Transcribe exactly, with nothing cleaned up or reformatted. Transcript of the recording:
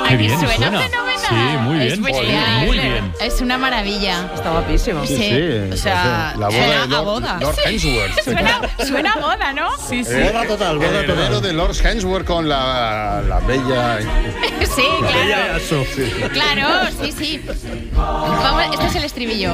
Qué bien suena, suena. fenomenal. Sí, muy bien. Es muy, Muy bien, muy bien. Es una maravilla. Está guapísimo. Sí. O sea, la boda suena de Lord, a boda. Lord Hemsworth. Suena, suena a boda, ¿no? Sí, sí. Eh, Boda total, el boda heredero total. de Lord Hemsworth con la, la bella... Sí, claro. Eso. Claro, sí, sí. Vamos, este es el estribillo.